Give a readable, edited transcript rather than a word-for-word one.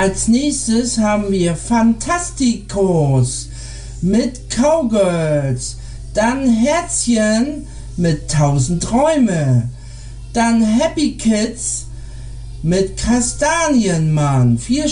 Als nächstes haben wir Fantasticos mit Cowgirls, dann Herzchen mit 1000 Träume, dann Happy Kids mit Kastanienmann. Viel